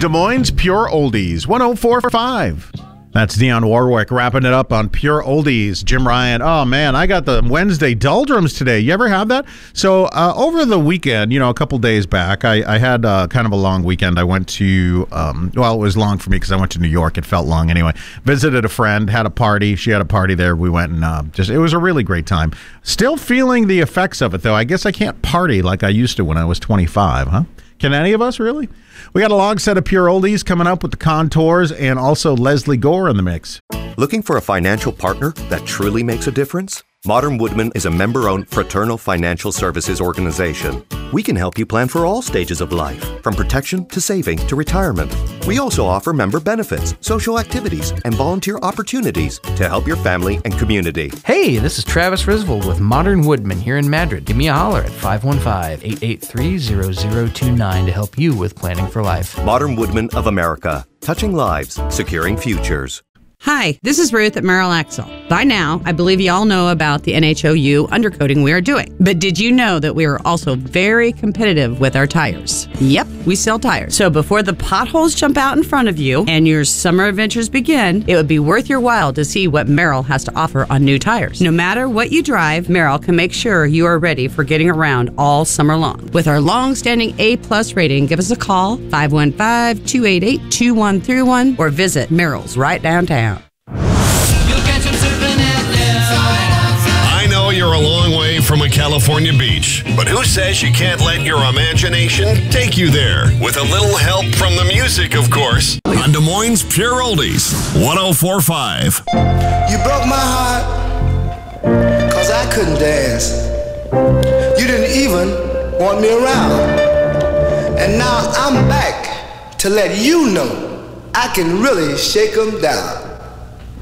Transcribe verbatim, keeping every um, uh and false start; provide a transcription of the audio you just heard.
Des Moines Pure Oldies, one oh four point five. That's Dionne Warwick wrapping it up on Pure Oldies. Jim Ryan, oh man, I got the Wednesday doldrums today. You ever have that? So uh, over the weekend, you know, a couple days back, I, I had uh, kind of a long weekend. I went to, um, well, it was long for me because I went to New York. It felt long anyway. Visited a friend, had a party. She had a party there. We went and uh, just, it was a really great time. Still feeling the effects of it, though. I guess I can't party like I used to when I was twenty-five, huh? Can any of us, really? We got a long set of Pure Oldies coming up with the Contours and also Leslie Gore in the mix. Looking for a financial partner that truly makes a difference? Modern Woodmen is a member-owned fraternal financial services organization. We can help you plan for all stages of life, from protection to saving to retirement. We also offer member benefits, social activities, and volunteer opportunities to help your family and community. Hey, this is Travis Risvold with Modern Woodmen here in Madrid. Give me a holler at five one five, eight eight three, zero zero two nine to help you with planning for life. Modern Woodmen of America, touching lives, securing futures. Hi, this is Ruth at Merrill Axle. By now, I believe you all know about the N H O U undercoating we are doing. But did you know that we are also very competitive with our tires? Yep, we sell tires. So before the potholes jump out in front of you and your summer adventures begin, it would be worth your while to see what Merrill has to offer on new tires. No matter what you drive, Merrill can make sure you are ready for getting around all summer long. With our long-standing A-plus rating, give us a call, five one five, two eight eight, two one three one, or visit Merrill's right downtown. I know you're a long way from a California beach, but who says you can't let your imagination take you there? With a little help from the music, of course. On Des Moines Pure Oldies, one oh four point five. You broke my heart, cause I couldn't dance. You didn't even want me around. And now I'm back to let you know I can really shake 'em down.